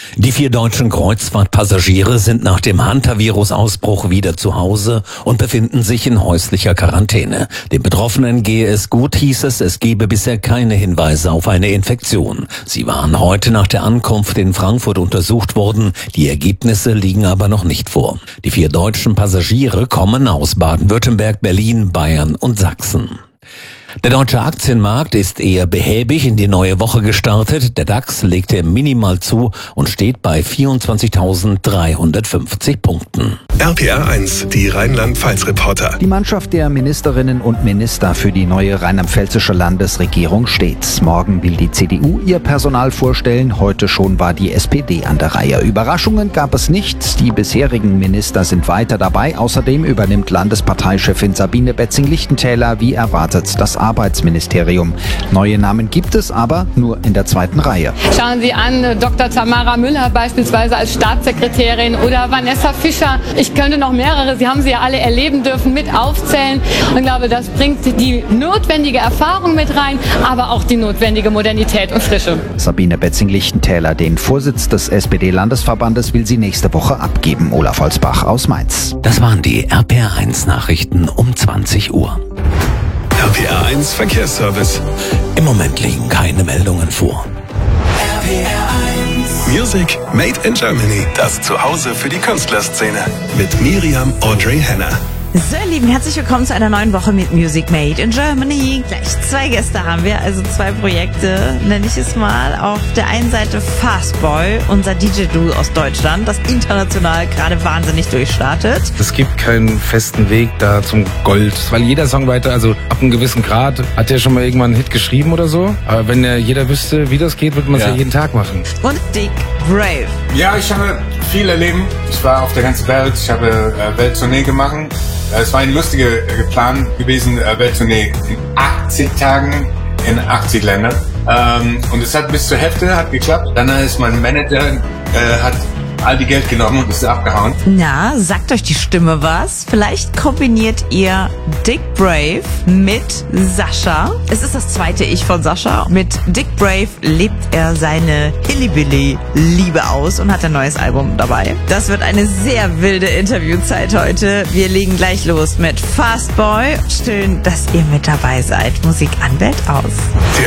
Die 4 deutschen Kreuzfahrtpassagiere sind nach dem Hantavirus-Ausbruch wieder zu Hause und befinden sich in häuslicher Quarantäne. Den Betroffenen gehe es gut, hieß es. Es gebe bisher keine Hinweise auf eine Infektion. Sie waren heute nach der Ankunft in Frankfurt untersucht worden. Die Ergebnisse liegen aber noch nicht vor. Die 4 deutschen Passagiere kommen aus Baden-Württemberg, Berlin, Bayern und Sachsen. Der deutsche Aktienmarkt ist eher behäbig in die neue Woche gestartet. Der DAX legte minimal zu und steht bei 24.350 Punkten. RPR 1, die Rheinland-Pfalz-Reporter. Die Mannschaft der Ministerinnen und Minister für die neue rheinland-pfälzische Landesregierung steht. Morgen will die CDU ihr Personal vorstellen. Heute schon war die SPD an der Reihe. Überraschungen gab es nicht. Die bisherigen Minister sind weiter dabei. Außerdem übernimmt Landesparteichefin Sabine Betzing-Lichtentäler wie erwartet das Arbeitsministerium. Neue Namen gibt es, aber nur in der zweiten Reihe. Schauen Sie an, Dr. Tamara Müller beispielsweise als Staatssekretärin oder Vanessa Fischer. Ich könnte noch mehrere, Sie haben sie ja alle erleben dürfen, mit aufzählen. Und ich glaube, das bringt die notwendige Erfahrung mit rein, aber auch die notwendige Modernität und Frische. Sabine Betzing-Lichtentäler, den Vorsitz des SPD-Landesverbandes, will sie nächste Woche abgeben. Olaf Holzbach aus Mainz. Das waren die RPR 1 Nachrichten um 20 Uhr. RPR 1 Verkehrsservice. Im Moment liegen keine Meldungen vor. Music Made in Germany. Das Zuhause für die Künstlerszene. Mit Miriam Audrey Henner. So, ihr Lieben, herzlich willkommen zu einer neuen Woche mit Music Made in Germany. Gleich 2 Gäste haben wir, also 2 Projekte, nenne ich es mal. Auf der einen Seite Fastboy, unser DJ-Duo aus Deutschland, das international gerade wahnsinnig durchstartet. Es gibt keinen festen Weg da zum Gold, weil jeder Songwriter, also ab einem gewissen Grad, hat ja schon mal irgendwann einen Hit geschrieben oder so. Aber wenn ja jeder wüsste, wie das geht, würde man es ja jeden Tag machen. Und Dick Brave. Ja, ich habe viel erleben. Ich war auf der ganzen Welt, ich habe Welttournee gemacht. Es war ein lustiger Plan gewesen, Welttournee in 80 Tagen in 80 Ländern. Und es hat bis zur Hälfte geklappt. Dann ist mein Manager hat all die Geld genommen und ist abgehauen. Na, sagt euch die Stimme was? Vielleicht kombiniert ihr Dick Brave mit Sascha. Es ist das zweite Ich von Sascha. Mit Dick Brave lebt er seine Hillybilly-Liebe aus und hat ein neues Album dabei. Das wird eine sehr wilde Interviewzeit heute. Wir legen gleich los mit Fastboy. Schön, dass ihr mit dabei seid. Musik an, Welt aus.